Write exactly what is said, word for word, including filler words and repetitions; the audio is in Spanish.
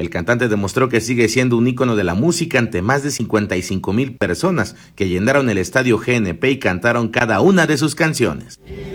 El cantante demostró que sigue siendo un ícono de la música ante más de cincuenta y cinco mil personas que llenaron el estadio G N P y cantaron cada una de sus canciones.